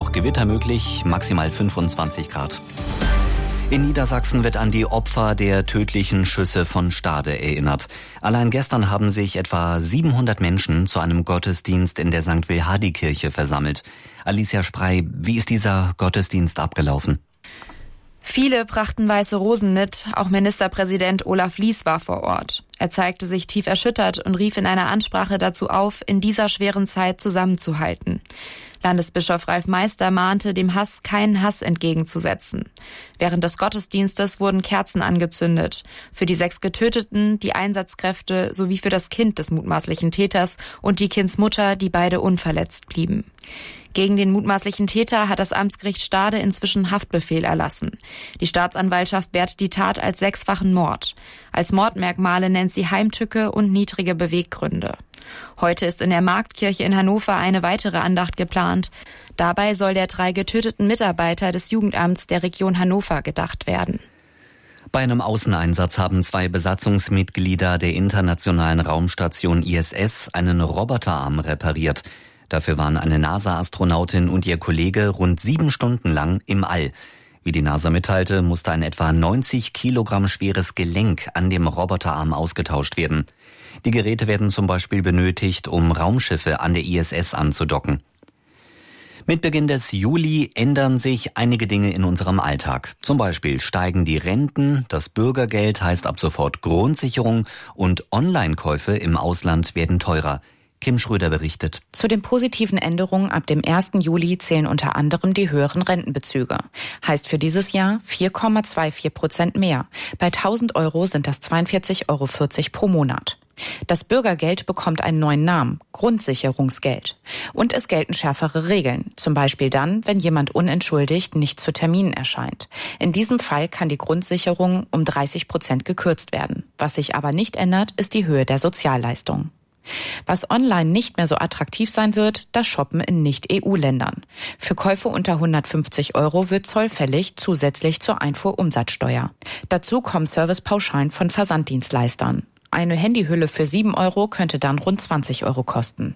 auch Gewitter möglich, maximal 25 Grad. In Niedersachsen wird an die Opfer der tödlichen Schüsse von Stade erinnert. Allein gestern haben sich etwa 700 Menschen zu einem Gottesdienst in der St. Wilhardi-Kirche versammelt. Alicia Sprey, wie ist dieser Gottesdienst abgelaufen? Viele brachten weiße Rosen mit, auch Ministerpräsident Olaf Lies war vor Ort. Er zeigte sich tief erschüttert und rief in einer Ansprache dazu auf, in dieser schweren Zeit zusammenzuhalten. Landesbischof Ralf Meister mahnte, dem Hass keinen Hass entgegenzusetzen. Während des Gottesdienstes wurden Kerzen angezündet. Für die 6 Getöteten, die Einsatzkräfte sowie für das Kind des mutmaßlichen Täters und die Kindsmutter, die beide unverletzt blieben. Gegen den mutmaßlichen Täter hat das Amtsgericht Stade inzwischen Haftbefehl erlassen. Die Staatsanwaltschaft wertet die Tat als 6-fachen Mord. Als Mordmerkmale nennt sie Heimtücke und niedrige Beweggründe. Heute ist in der Marktkirche in Hannover eine weitere Andacht geplant. Dabei soll der 3 getöteten Mitarbeiter des Jugendamts der Region Hannover gedacht werden. Bei einem Außeneinsatz haben 2 Besatzungsmitglieder der internationalen Raumstation ISS einen Roboterarm repariert. Dafür waren eine NASA-Astronautin und ihr Kollege rund 7 Stunden lang im All. Wie die NASA mitteilte, musste ein etwa 90 Kilogramm schweres Gelenk an dem Roboterarm ausgetauscht werden. Die Geräte werden zum Beispiel benötigt, um Raumschiffe an der ISS anzudocken. Mit Beginn des Juli ändern sich einige Dinge in unserem Alltag. Zum Beispiel steigen die Renten, das Bürgergeld heißt ab sofort Grundsicherung und Online-Käufe im Ausland werden teurer. Kim Schröder berichtet. Zu den positiven Änderungen ab dem 1. Juli zählen unter anderem die höheren Rentenbezüge. Heißt für dieses Jahr 4,24% mehr. Bei 1.000 Euro sind das 42,40 Euro pro Monat. Das Bürgergeld bekommt einen neuen Namen, Grundsicherungsgeld. Und es gelten schärfere Regeln, zum Beispiel dann, wenn jemand unentschuldigt nicht zu Terminen erscheint. In diesem Fall kann die Grundsicherung um 30% gekürzt werden. Was sich aber nicht ändert, ist die Höhe der Sozialleistungen. Was online nicht mehr so attraktiv sein wird, das Shoppen in Nicht-EU-Ländern. Für Käufe unter 150 Euro wird Zoll fällig, zusätzlich zur Einfuhrumsatzsteuer. Dazu kommen Servicepauschalen von Versanddienstleistern. Eine Handyhülle für 7 Euro könnte dann rund 20 Euro kosten.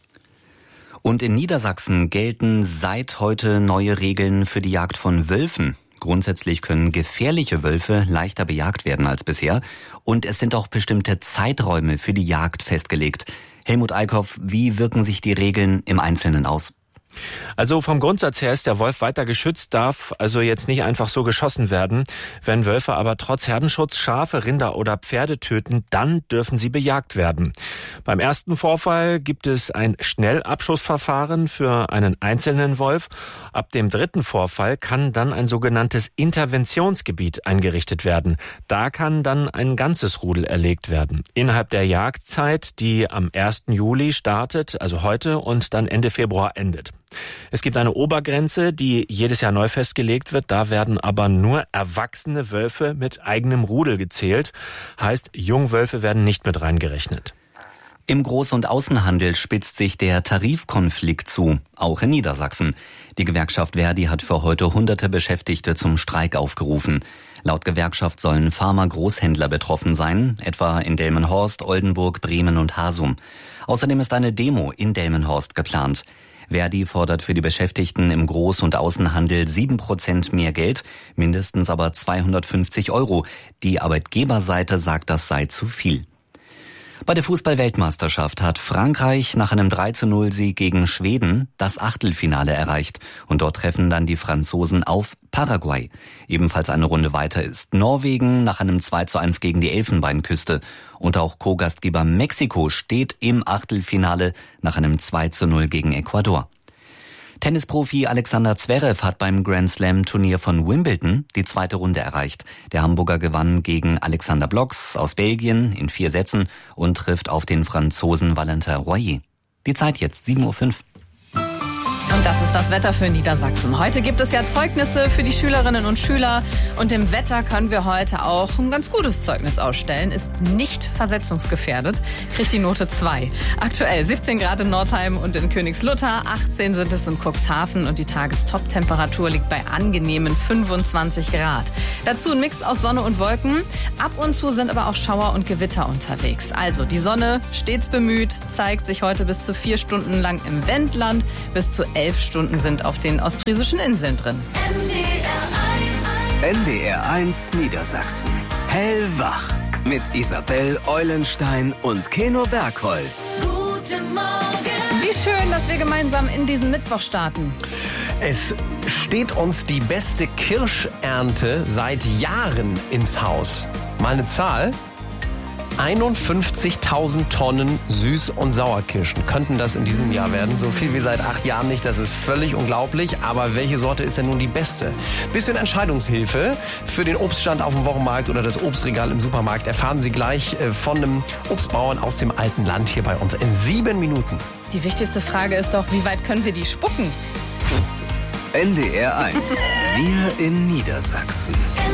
Und in Niedersachsen gelten seit heute neue Regeln für die Jagd von Wölfen. Grundsätzlich können gefährliche Wölfe leichter bejagt werden als bisher. Und es sind auch bestimmte Zeiträume für die Jagd festgelegt. Helmut Eickhoff, wie wirken sich die Regeln im Einzelnen aus? Also vom Grundsatz her ist der Wolf weiter geschützt, darf also jetzt nicht einfach so geschossen werden. Wenn Wölfe aber trotz Herdenschutz Schafe, Rinder oder Pferde töten, dann dürfen sie bejagt werden. Beim ersten Vorfall gibt es ein Schnellabschussverfahren für einen einzelnen Wolf. Ab dem 3. Vorfall kann dann ein sogenanntes Interventionsgebiet eingerichtet werden. Da kann dann ein ganzes Rudel erlegt werden. Innerhalb der Jagdzeit, die am 1. Juli startet, also heute, und dann Ende Februar endet. Es gibt eine Obergrenze, die jedes Jahr neu festgelegt wird. Da werden aber nur erwachsene Wölfe mit eigenem Rudel gezählt. Heißt, Jungwölfe werden nicht mit reingerechnet. Im Groß- und Außenhandel spitzt sich der Tarifkonflikt zu, auch in Niedersachsen. Die Gewerkschaft Verdi hat für heute hunderte Beschäftigte zum Streik aufgerufen. Laut Gewerkschaft sollen Pharma-Großhändler betroffen sein, etwa in Delmenhorst, Oldenburg, Bremen und Hasum. Außerdem ist eine Demo in Delmenhorst geplant. Verdi fordert für die Beschäftigten im Groß- und Außenhandel 7% mehr Geld, mindestens aber 250 Euro. Die Arbeitgeberseite sagt, das sei zu viel. Bei der Fußball-Weltmeisterschaft hat Frankreich nach einem 3:0-Sieg gegen Schweden das Achtelfinale erreicht. Und dort treffen dann die Franzosen auf Paraguay. Ebenfalls eine Runde weiter ist Norwegen nach einem 2:1 gegen die Elfenbeinküste. Und auch Co-Gastgeber Mexiko steht im Achtelfinale nach einem 2:0 gegen Ecuador. Tennisprofi Alexander Zverev hat beim Grand-Slam-Turnier von Wimbledon die 2. Runde erreicht. Der Hamburger gewann gegen Alexander Blocks aus Belgien in 4 Sätzen und trifft auf den Franzosen Valentin Royer. Die Zeit jetzt, 7:05 Uhr. Und das ist das Wetter für Niedersachsen. Heute gibt es ja Zeugnisse für die Schülerinnen und Schüler. Und im Wetter können wir heute auch ein ganz gutes Zeugnis ausstellen. Ist nicht versetzungsgefährdet, kriegt die Note 2. Aktuell 17 Grad in Nordheim und in Königslutter, 18 sind es in Cuxhaven und die Tagestop-Temperatur liegt bei angenehmen 25 Grad. Dazu ein Mix aus Sonne und Wolken. Ab und zu sind aber auch Schauer und Gewitter unterwegs. Also die Sonne, stets bemüht, zeigt sich heute bis zu 4 Stunden lang im Wendland, bis zu 11 Schifffstunden sind auf den ostfriesischen Inseln drin. NDR 1 Niedersachsen. Hellwach. Mit Isabel Eulenstein und Keno Bergholz. Guten Morgen. Wie schön, dass wir gemeinsam in diesen Mittwoch starten. Es steht uns die beste Kirschernte seit Jahren ins Haus. Mal eine Zahl. 51.000 Tonnen Süß- und Sauerkirschen könnten das in diesem Jahr werden. So viel wie seit 8 Jahren nicht, das ist völlig unglaublich. Aber welche Sorte ist denn nun die beste? Bisschen Entscheidungshilfe für den Obststand auf dem Wochenmarkt oder das Obstregal im Supermarkt erfahren Sie gleich von einem Obstbauern aus dem alten Land hier bei uns in 7 Minuten. Die wichtigste Frage ist doch, wie weit können wir die spucken? NDR 1. Wir in Niedersachsen.